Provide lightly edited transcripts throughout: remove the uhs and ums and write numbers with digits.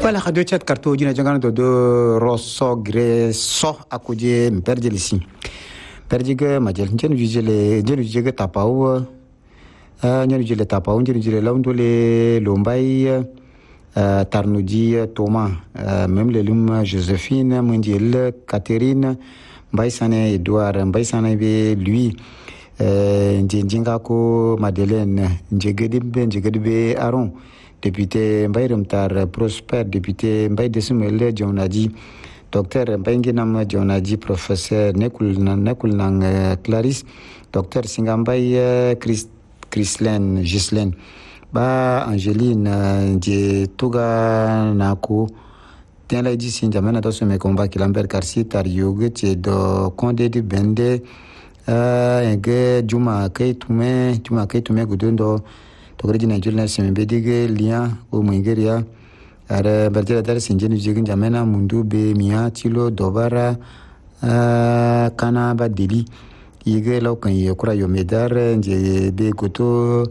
Voilà, radio chat karto jina jangana do rosso gre so akuje mperje lisi. Perjige majel njenu jijele tapau njenu jijele tapau njenu jijele laundole lombai tarnuji Thomas même le lum Joséphine Mundiel Catherine Mbaisane Edouard Mbaisane be lui njinga ko Madeleine njegedebe Aaron député Mbaye Remtar Prosper, député Mbaye Desumele Djonaji, docteur Mbaye Ngenam Djonaji, professeur Nekulnang Clarisse, docteur Singambaye Gislaine, ba Angeline Ndje Tuga Nako, tien la dit Sinjamena doso me combat Kilambert Karsi Tariogue, tje do Condé de Bende, enge Juma Keitume Gudundo, Togrejina Julna Sembedige Lia o Mungeria ara Berjela Dar Sinjenu Jigin Jamena Mundu be Mia Tilo Dovara Kana Badili Ige Laukan Yokura Yomedar Nje be Goto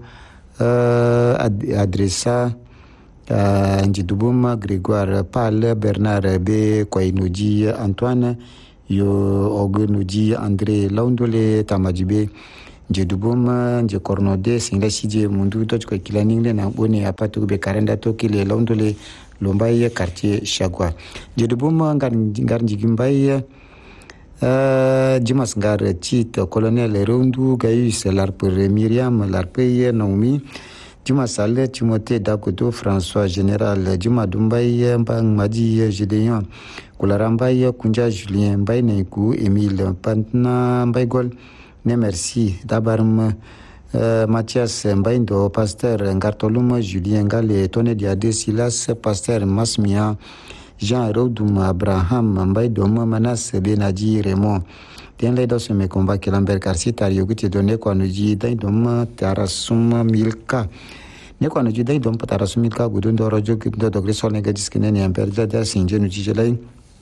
Adressa Nje Dubuma Grégoire Pal Bernard be Koinoji Antoine Yo Ogunoji André Laundole Tamajibe Jedubum je Cornode singla sije mundu to ko kilaningle na boni apatu be karenda to kile londole lombaye quartier Chagwa Jedubum ngar jigimbaye Jimas ngar chit colonel Rondu Gayus Larpe Miriam Larpe Naomi Juma Sale Timothée Dakoto François Général Juma Dumbaye Mbang Madi Gédéon Kularambaye Kunja Julien Mbaye Neku Emile Pantna Mbaygol ne merci d'Abarm Mathias Mbaindo pasteur Ngartolum Julien Gale Tone Diade Silas pasteur Masmia Jean Rodum Abraham Mbaidom Manas Benadi Raymond tien les dos me combat que Lambert Karsi Tarioguti donné quoi nous dit daidom Tarasum Milka ne quoi nous dit daidom Tarasum Milka Gudundo Rojo Gindo Dogreso Negadiskene ne Amperja da Sinjenu Jijelai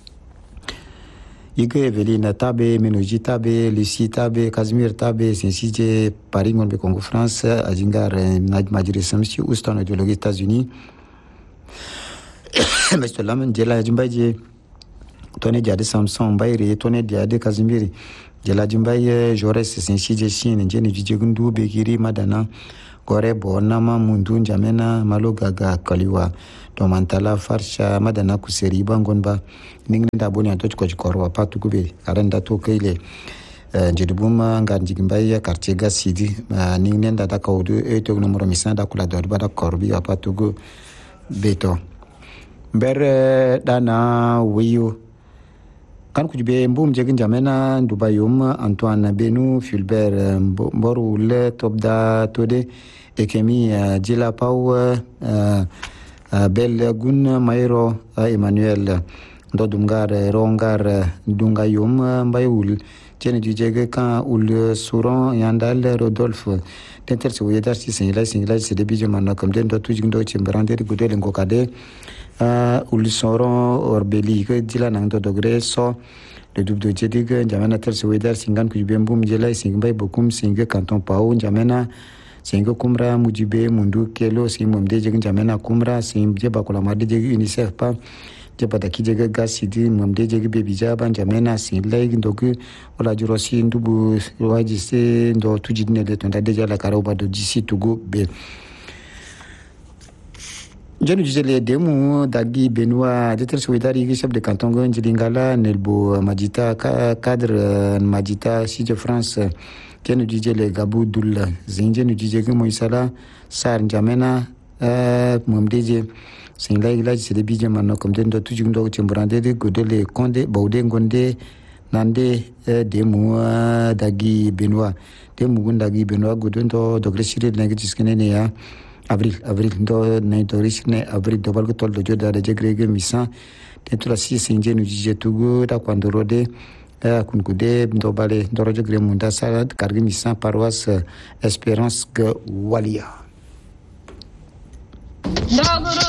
Ige Eveline Tabe, Menoji Tabe, Lucie Tabe, Casimir Tabe, Sensije, Paris, Ngombe, Congo, France, Adjingar, Majiri Samsi, Houston, Audiologie, États-Unis. Mr. Laman, Jela Jumbaye, Tone Diade Samson, Bayre, Tone Diade Casimir, Jela Jumbaye, Jores, Sensije, Chine, Jenny Jigundu, Begiri, Madana, Gore, Bonama, Mundu, Jamena, Malogaga, Kaliwa, Domantala, Farsha, Madana, Kuseri, Bangonba, Ninginda Boni Antoch Kochkorwa, Patugube, Arenda Tokeile, Jedubuma, Ganjigimbaye, quartier Gassidi, Ninginda Dakaudu, Etognomoro Misanda, Kula Dorbada Korbi, Apatugu, Beto. Ber Dana, Wiyu. Kan kujbe mbum jegin jamena Dubayum Antoine Benu Fulbert Borul Tobda Tode Ekemi Jila Pau Bel Gun Mairo Emmanuel Dodungar Rongar Dungayum Mbayul Jene Jege Kan Ul Souran Yandal Rodolphe Tenter se Wiyadar si Singla se debije manna comme den do tujindo chimbrande Gudel Ngokade Ulisoron Orbeli que Dila Nando Dogre so le double de Jedig Jamana Tel Seweder Singan Kujbembum Jela Singbay Bokum Singe Canton Pau Jamena Singo Kumra Mujibe Mundu Kelo Simum de Jamena Kumra Sim Jebakola Madi UNICEF pa Jebadaki Jega Gasidi Mumde Jegi Bebijaban Jamena Sin Leg Dogu Ola Jurosi Ndubu Wajise Ndo Tujidne de Tonda Deja la Karoba de Disi Togo Be Je nous disais les démons Dagi Benoît d'être solidaire chef de canton Gonjilingala Nelbo Madita cadre Madita si de France je nous disais les Gabou Doula Zinje nous disait que Moïsala Sar Njamena Mumdeje Singla ila c'est des bidjans maintenant comme den do tujum do chimbrande de godele Condé Baudé Gondé Nande démons Dagi Benoît démons Dagi Benoît Godondo dogressire de négatiskene ya Avril ndo na dorishne avril do balgo tol do joda de jegrege misa tentula si sinje nu jije tugo da kwando rode kunkude ndo bale ndo rojo gre munda salad kargi misa paroisse Espérance que Walia